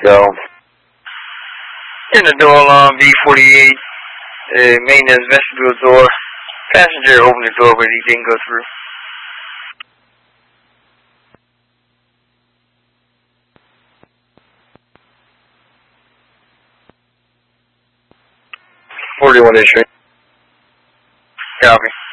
Go. In the door alarm, B48, maintenance vestibule door. Passenger opened the door, but he didn't go through. .41 issue. Copy.